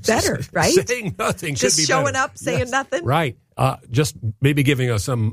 better, right? Saying nothing just should be showing better. up, saying nothing. Right. Just maybe giving us some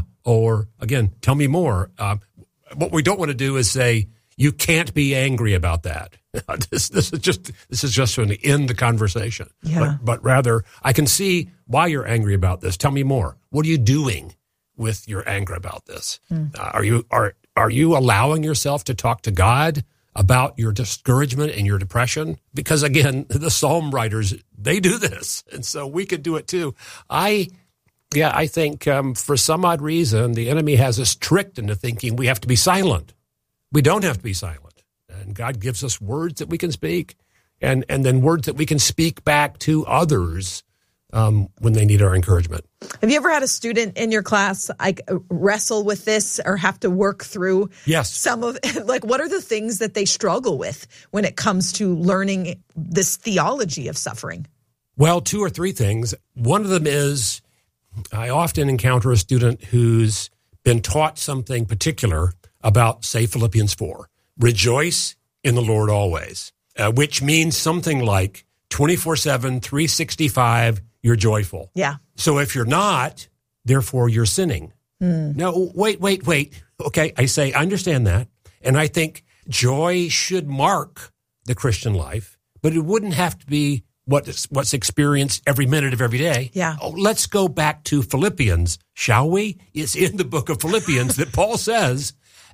or again, tell me more. What we don't want to do is say, you can't be angry about that. This is just going to end the conversation. Yeah. But rather, I can see why you're angry about this. Tell me more. What are you doing with your anger about this? Are you allowing yourself to talk to God about your discouragement and your depression? Because again, the Psalm writers, they do this, and so we could do it too. I think for some odd reason, the enemy has us tricked into thinking we have to be silent. We don't have to be silent. And God gives us words that we can speak and then words that we can speak back to others when they need our encouragement. Have you ever had a student in your class wrestle with this or have to work through some of, what are the things that they struggle with when it comes to learning this theology of suffering? Well, 2 or 3 things. One of them is I often encounter a student who's been taught something particular about, say, Philippians 4, rejoice in the Lord always, which means something like 24/7, 365, you're joyful. Yeah. So if you're not, therefore you're sinning. No, wait. Okay, I say, I understand that. And I think joy should mark the Christian life, but it wouldn't have to be what's experienced every minute of every day. Yeah. Oh, let's go back to Philippians, shall we? It's in the book of Philippians that Paul says,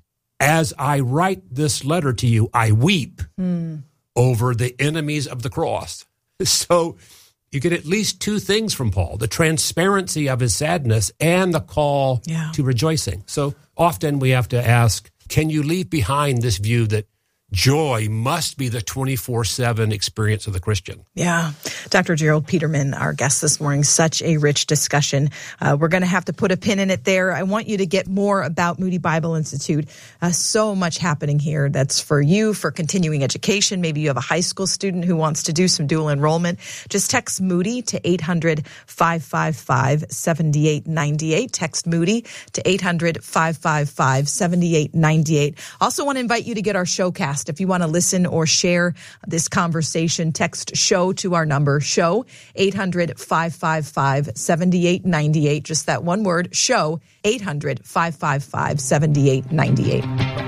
as I write this letter to you, I weep over the enemies of the cross. So you get at least 2 things from Paul, the transparency of his sadness and the call to rejoicing. So often we have to ask, can you leave behind this view that joy must be the 24/7 experience of the Christian? Yeah. Dr. Gerald Peterman, our guest this morning, such a rich discussion. We're going to have to put a pin in it there. I want you to get more about Moody Bible Institute. So much happening here that's for you, for continuing education. Maybe you have a high school student who wants to do some dual enrollment. Just text Moody to 800-555-7898. Text Moody to 800-555-7898. Also want to invite you to get our showcast. If you want to listen or share this conversation, text SHOW to our number, SHOW, 800-555-7898. Just that one word, SHOW, 800-555-7898.